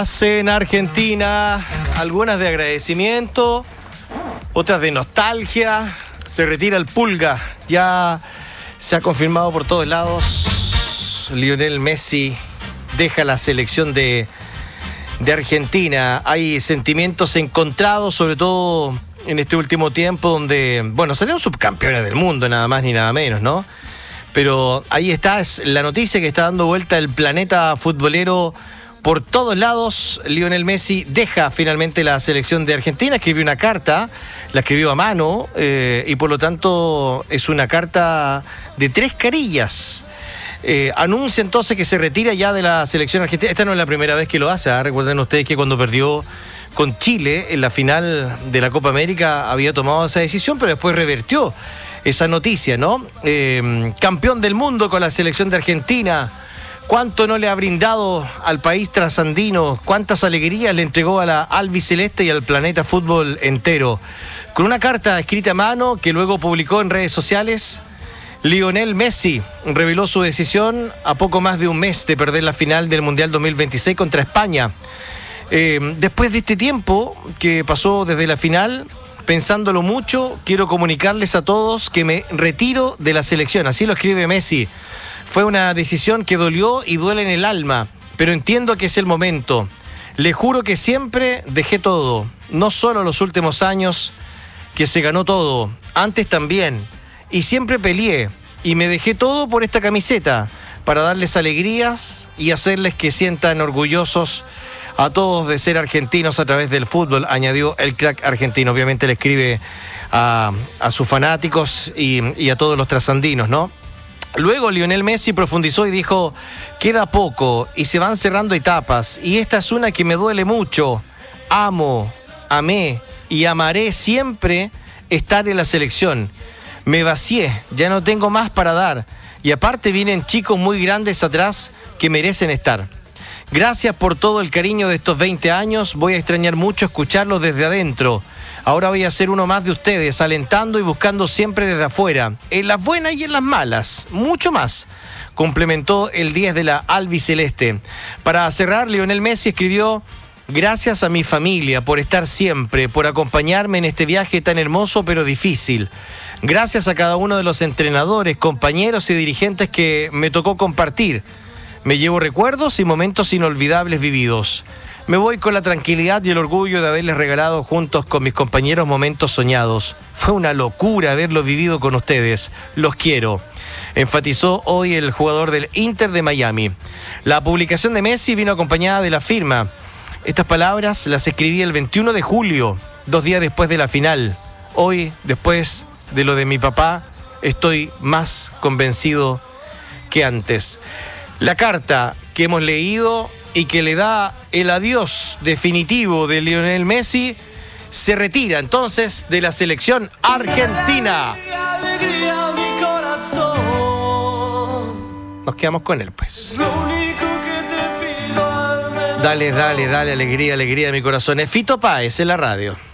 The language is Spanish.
En Argentina, algunas de agradecimiento, otras de nostalgia. Se retira el Pulga, ya se ha confirmado por todos lados. Lionel Messi deja la selección de Argentina. Hay sentimientos encontrados, sobre todo en este último tiempo, donde, bueno, salieron subcampeones del mundo, nada más ni nada menos, ¿no? Pero ahí está, es la noticia que está dando vuelta el planeta futbolero por todos lados. Lionel Messi deja finalmente la selección de Argentina. Escribió una carta, la escribió a mano, y por lo tanto es una carta de 3 carillas. Anuncia entonces que se retira ya de la selección argentina. Esta no es la primera vez que lo hace, ¿eh? Recuerden ustedes que cuando perdió con Chile en la final de la Copa América había tomado esa decisión, pero después revertió esa noticia, ¿no? Campeón del mundo con la selección de Argentina. ¿Cuánto no le ha brindado al país trasandino? ¿Cuántas alegrías le entregó a la albiceleste y al planeta fútbol entero? Con una carta escrita a mano que luego publicó en redes sociales, Lionel Messi reveló su decisión a poco más de un mes de perder la final del Mundial 2026 contra España. Después de este tiempo que pasó desde la final, pensándolo mucho, quiero comunicarles a todos que me retiro de la selección. Así lo escribe Messi. Fue una decisión que dolió y duele en el alma, pero entiendo que es el momento. Le juro que siempre dejé todo, no solo los últimos años que se ganó todo, antes también, y siempre peleé y me dejé todo por esta camiseta, para darles alegrías y hacerles que sientan orgullosos a todos de ser argentinos a través del fútbol, añadió el crack argentino. Obviamente le escribe a sus fanáticos y a todos los trasandinos, ¿no? Luego Lionel Messi profundizó y dijo: queda poco y se van cerrando etapas, y esta es una que me duele mucho. Amo, amé y amaré siempre estar en la selección. Me vacié, ya no tengo más para dar, y aparte vienen chicos muy grandes atrás que merecen estar. Gracias por todo el cariño de estos 20 años, voy a extrañar mucho escucharlos desde adentro. Ahora voy a ser uno más de ustedes, alentando y buscando siempre desde afuera, en las buenas y en las malas, mucho más, complementó el 10 de la albiceleste. Para cerrar, Lionel Messi escribió: gracias a mi familia por estar siempre, por acompañarme en este viaje tan hermoso pero difícil. Gracias a cada uno de los entrenadores, compañeros y dirigentes que me tocó compartir. Me llevo recuerdos y momentos inolvidables vividos. Me voy con la tranquilidad y el orgullo de haberles regalado juntos con mis compañeros momentos soñados. Fue una locura haberlo vivido con ustedes. Los quiero, enfatizó hoy el jugador del Inter de Miami. La publicación de Messi vino acompañada de la firma. Estas palabras las escribí el 21 de julio, 2 días después de la final. Hoy, después de lo de mi papá, estoy más convencido que antes. La carta que hemos leído y que le da el adiós definitivo de Lionel Messi, se retira entonces de la selección argentina. Nos quedamos con él, pues. Dale, alegría, alegría de mi corazón. Es Fito Páez en la radio.